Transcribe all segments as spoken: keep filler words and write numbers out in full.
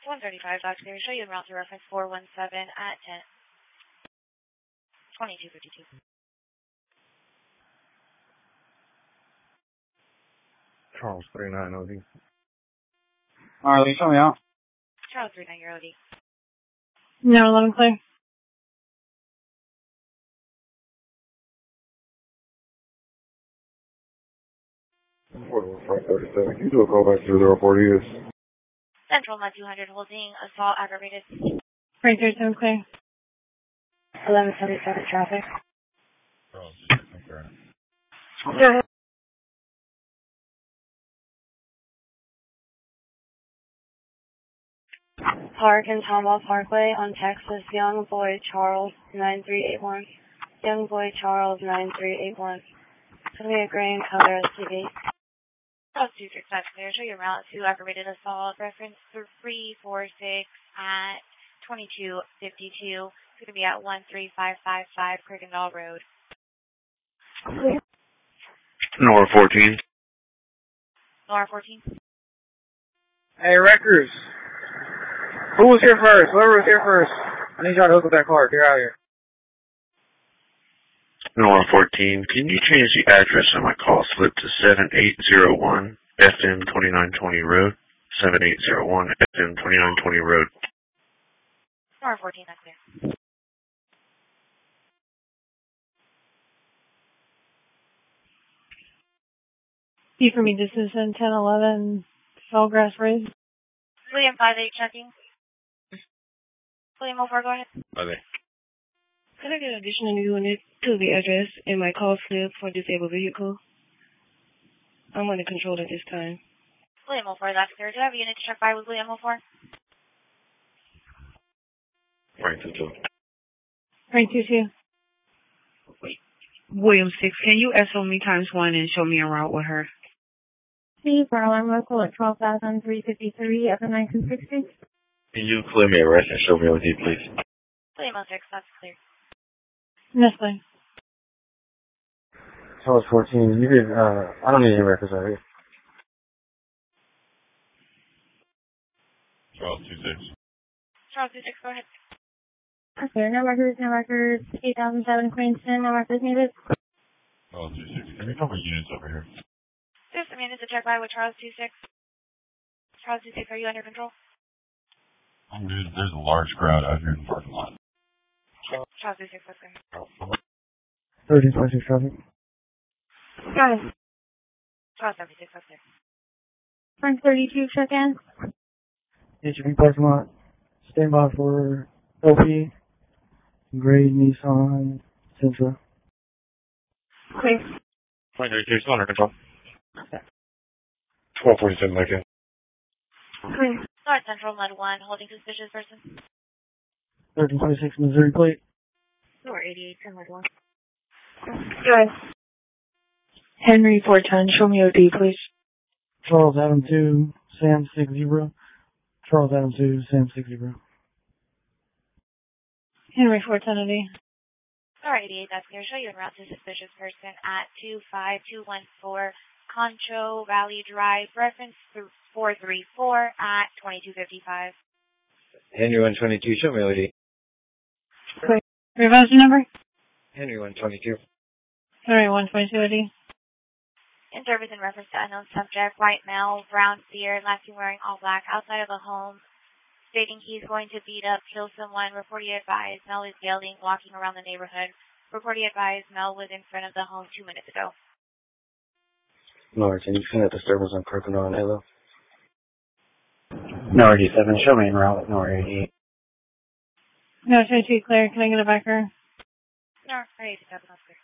one thirty-five, Doctor Clear. Show you en route to reference four one seven at ten. twenty-two fifty-two. Charles thirty-nine O D. Marley, show me out. Charles thirty-nine, your O D. No, eleven clear. forty-one five thirty-seven. Can you do a call back to the report is? Central Med two hundred holding assault aggravated. Frank thirty-seven clear. eleven seventy-seven traffic. Oh, okay. Go ahead. Park and Tombaugh Parkway on Texas, Young Boy Charles nine three eight one. Young Boy Charles nine three eight one. Show me a gray and color S U V. Charles two six five clear. Show you en route to aggravated assault. Reference three four six at twenty-two fifty-two. It's going to be at one three five five five Crickendall Road. Nora fourteen. Nora fourteen. Hey, Wreckers. Who was here first? Whoever was here first. I need y'all to hook up that car. Get out of here. Nora fourteen. Can you change the address on my call slip to seven eight zero one F M twenty-nine twenty Road? seven eight zero one F M twenty-nine twenty Road. Nora fourteen, that's clear. B for me, this is in ten eleven Sawgrass Ridge. William five eight checking. William oh four, go ahead. Okay. Could I get an additional unit to the address in my call slip for disabled vehicle? I'm under control at this time. William oh four, that's clear. Do I have a unit to check by with William oh four? Frank two two. Frank two two. William six, can you S O me times one and show me a route with her? C for alarm local at twelve thousand three fifty-three F M nineteen sixty. Can you clear me a rest and show me O D, please? William oh six, that's clear. Nestle. Charles fourteen. You did, uh, I don't need any records out here. Charles two six. Charles two six, go ahead. Okay, no records, no records. eight thousand seven Queenston, no records needed. Charles two six. Can we cover units over here? There's some units to check by with Charles two six. Charles two six, are you under control? I'm good. There's a large crowd out here in the parking lot. Charles two six, that's clear. thirteen twenty-six traffic. Go ahead. Charles seventy-six, that's clear. Frank thirty-two, check in. H E B parking lot. Stand by for L P. Gray Nissan Sentra. Clear. Frank thirty-two, still under control. twelve forty-seven, like it. Clear. North Central Med one, holding suspicious person. thirteen twenty-six Missouri plate. North eighty-eight, Med one. Go ahead. Henry four ten, show me O D, please. Charles Adam two, Sam six zero. Charles Adam two, Sam six zero. Henry four ten O D. North eighty-eight, that's clear. Show you en route to suspicious person at two five two one four Concho Valley Drive. Reference four three four at twenty-two fifty-five. Henry one twenty-two, show me O D. Clear. Revise your number? Henry one twenty-two. Henry one twenty-two O D. In service in reference to unknown subject, white male, brown beard, last seen wearing all black, outside of a home, stating he's going to beat up, kill someone. Reportedly advised, Mel is yelling, walking around the neighborhood. Reportedly advised, Mel was in front of the home two minutes ago. Lord, can you send that disturbance on Kirkland and Elo? Nor eighty-seven, show me en route with Nor eighty-eight. No, twenty-two clear. Can I get a backer? No, eighty-seven, that's clear.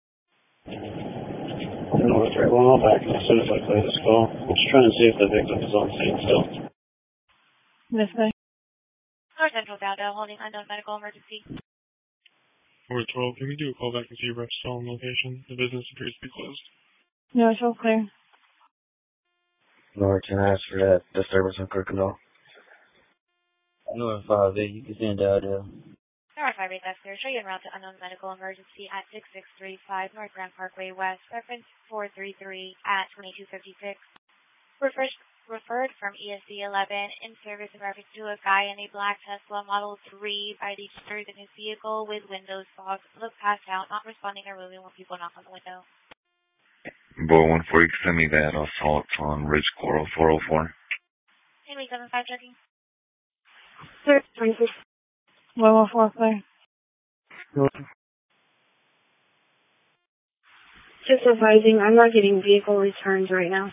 North right one, I'll back as soon as I clear this call. I'm just trying to see if the victim is on scene still. This way. North Central Dowdell, holding unknown medical emergency. four twelve, can we do a call back and see if Rep's still on location? The business appears to be closed. No, it's all clear. Lord, can I ask for that disturbance on Kirkland? North five eight, you can send out a... North five eight, that's clear. Show you en route to unknown medical emergency at six six three five North Grand Parkway West. Reference four three three at twenty-two fifty-six. Refresh, referred from E S D eleven in service in reference to a guy in a black Tesla Model three by the disturbed in his vehicle with windows fogged, looked passed out, not responding or moving when people knock on the window. Boy one four, you can send me that assault on Ridge Coral four oh four. Haley seven five checking. Sir, twenty-six. one one four, clear. Just advising, I'm not getting vehicle returns right now.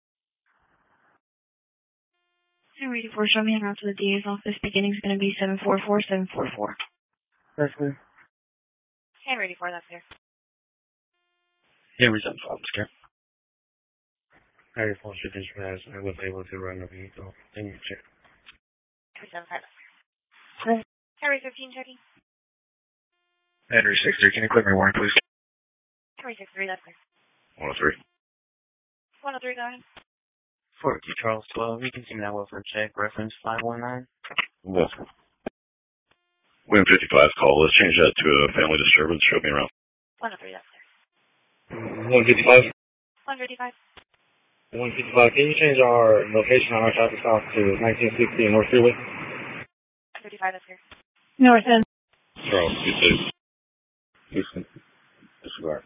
ten eighty-four, show me en route to the D A's office. Beginning is going to be seven four four, seven four four. That's clear. ten eighty-four, that's clear. Henry seven five, sir. Harry Foster Dispatch, I was able to run the vehicle. Thank you, check. Henry seven five, that's clear. Henry fifteen checking. Henry six three, can you click my warning, please? Henry six three, that's clear. one oh three. one oh three, go ahead. Fort Q Charles twelve, you can see that welfare check, reference five one nine. Yes. Win fifty-five call, let's change that to a family disturbance, show me around. one oh three, that's clear. one fifty-five. one fifty-five. one fifty-five. Can you change our location on our traffic stop to nineteen sixty North Freeway? one fifty-five, that's clear. North End. Charles, two six. Houston. Disregard.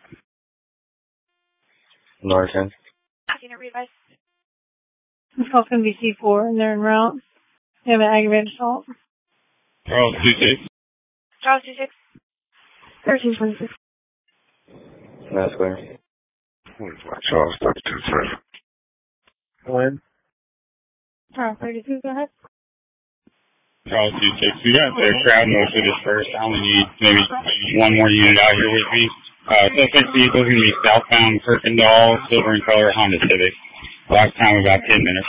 North End. Unit readvise. This call's going to be C four, and they're en route. They have an aggravated assault. Charles, two six. Charles two six. thirteen twenty-six. That's clear. Charles, thirty-two seven. When? Charles thirty-two, go ahead. Charles two six. We got the crowd mostly dispersed. I only need maybe one more unit out here with me. Uh, suspect vehicle is going to be southbound Kirkendall, silver in color, Honda Civic. Last time about ten minutes.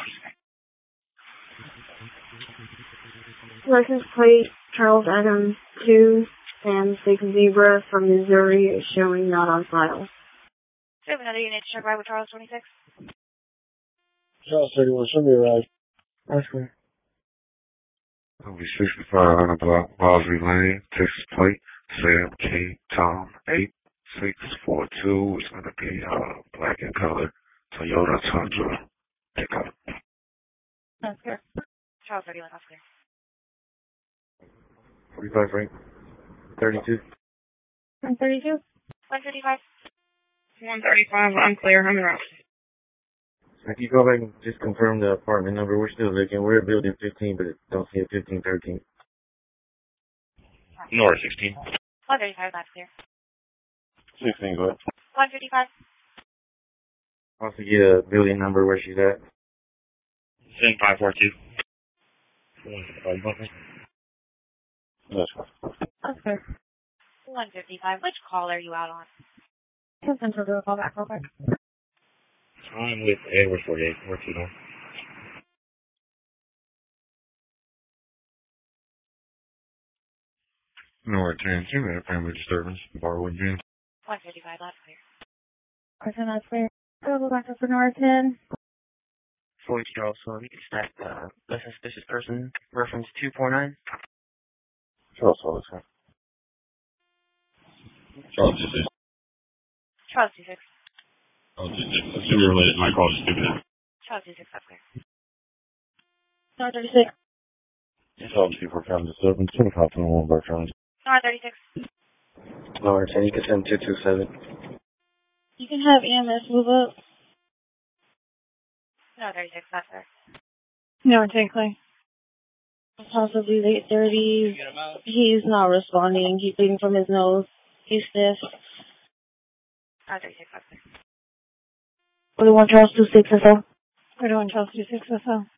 License plate Charles Adams two and six Zebra from Missouri is showing not on file. We have another unit to check right with Charles twenty-six. Charles thirty-one, show me a ride. That's clear. It'll be sixty-five hundred block, Bosley Lane, Texas plate, Sam K. Tom eight six four two. It's going to be uh, black in color, Toyota Tundra pickup. That's clear. Charles thirty-one, that's clear. forty-five, Frank. thirty-two. one thirty-two. one fifty-five. one thirty-five, unclear, I'm en route. If you go back and just confirm the apartment number, we're still looking. We're at building fifteen, but don't see a fifteen thirteen. North sixteen. one thirty-five, that's clear. sixteen, go ahead. one fifty-five. Also get a building number where she's at. seven five four two. one fifty-five, button. That's fine. That's clear. one fifty-five. Which call are you out on? Just enter the call back real quick. I'm with Edward forty-eight. Where to go? North ten, two minute family disturbance, Barwood Gym. one fifty-five, that's clear. Person, that's clear. We'll go back up for North End. Fort Charles twelve, you can stack uh, a suspicious person, reference two four nine. Charles, all this time. Charles, two six. Charles two six. Charles two six. Assume you're related. My call is stupid. Charles two six, that's clear. North thirty-six. Charles two four, family disturbance, twenty-five twenty-one, Bertrand. North thirty-six. Lower ten, you can send two two seven. You can have E M S move up. North thirty-six, that's clear. North ten, clear. Possibly late thirties. He's not responding. He's bleeding from his nose. He's stiff. North thirty-six, that's clear. forty-one Charles two six S L. forty-one Charles two six S L.